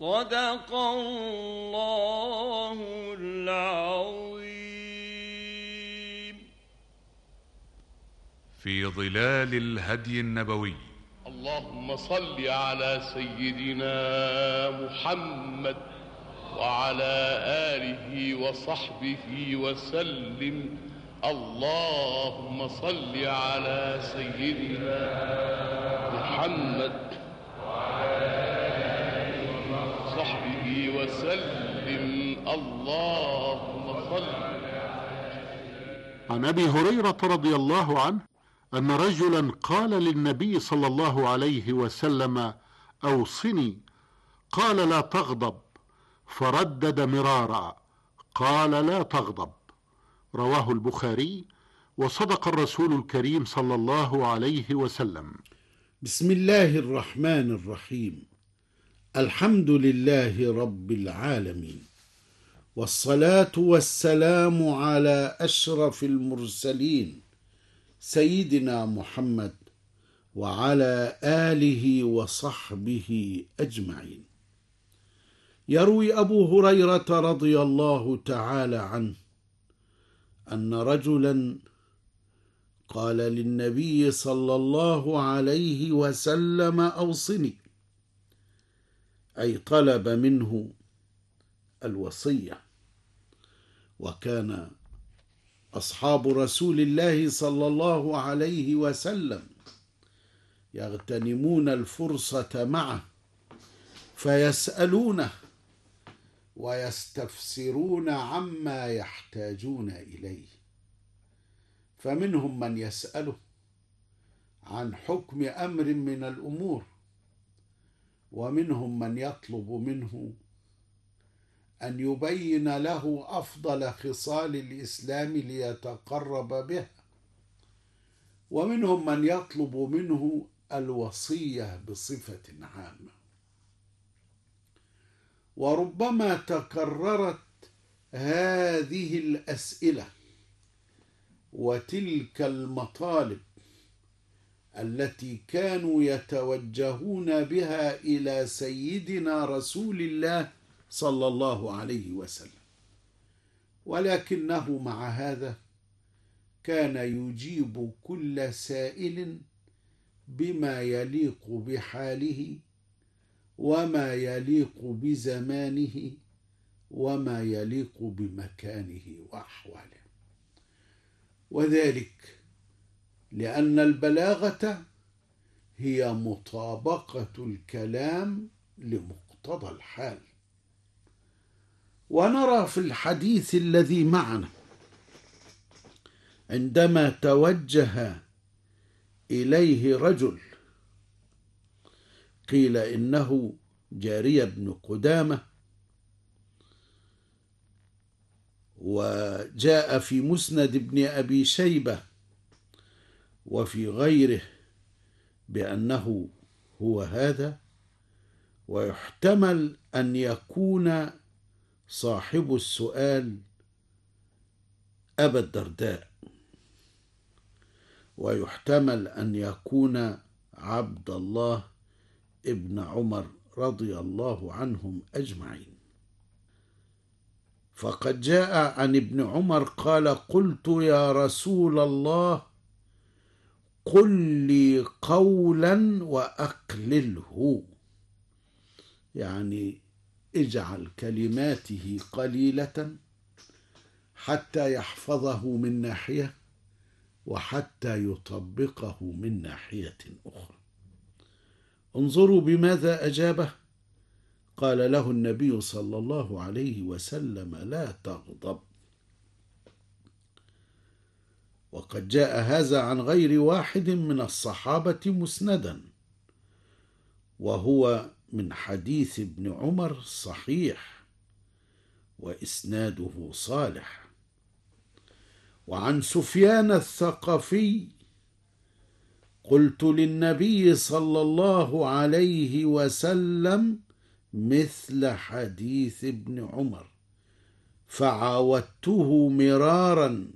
صدق الله العظيم. في ظلال الهدي النبوي. اللهم صل على سيدنا محمد وعلى آله وصحبه وسلم. اللهم صل على سيدنا محمد وعلى آله وصحبه وسلم. اللهم صل. عن أبي هريرة رضي الله عنه أن رجلا قال للنبي صلى الله عليه وسلم: أوصني. قال: لا تغضب. فردد مرارا: قال: لا تغضب. رواه البخاري. وصدق الرسول الكريم صلى الله عليه وسلم. بسم الله الرحمن الرحيم. الحمد لله رب العالمين، والصلاة والسلام على أشرف المرسلين سيدنا محمد وعلى آله وصحبه أجمعين. يروي أبو هريرة رضي الله تعالى عنه أن رجلا قال للنبي صلى الله عليه وسلم: أوصني، أي طلب منه الوصية. وكان أصحاب رسول الله صلى الله عليه وسلم يغتنمون الفرصة معه فيسألونه ويستفسرون عما يحتاجون إليه، فمنهم من يسأله عن حكم أمر من الأمور، ومنهم من يطلب منه أن يبين له أفضل خصال الإسلام ليتقرب بها، ومنهم من يطلب منه الوصية بصفة عامة. وربما تكررت هذه الأسئلة وتلك المطالب التي كانوا يتوجهون بها إلى سيدنا رسول الله صلى الله عليه وسلم، ولكنه مع هذا كان يجيب كل سائل بما يليق بحاله وما يليق بزمانه وما يليق بمكانه وأحواله، وذلك لأن البلاغة هي مطابقة الكلام لمقتضى الحال. ونرى في الحديث الذي معنا عندما توجه إليه رجل قيل إنه جارية بن قدامة، وجاء في مسند ابن أبي شيبة وفي غيره بأنه هو هذا، ويحتمل أن يكون صاحب السؤال أبا الدرداء، ويحتمل أن يكون عبد الله ابن عمر رضي الله عنهم أجمعين. فقد جاء عن ابن عمر قال: قلت يا رسول الله قل لي قولا وأقلله، يعني اجعل كلماته قليلة حتى يحفظه من ناحية وحتى يطبقه من ناحية أخرى. انظروا بماذا أجابه. قال له النبي صلى الله عليه وسلم: لا تغضب. وقد جاء هذا عن غير واحد من الصحابة مسندا، وهو من حديث ابن عمر صحيح وإسناده صالح. وعن سفيان الثقفي: قلت للنبي صلى الله عليه وسلم مثل حديث ابن عمر فعاودته مرارا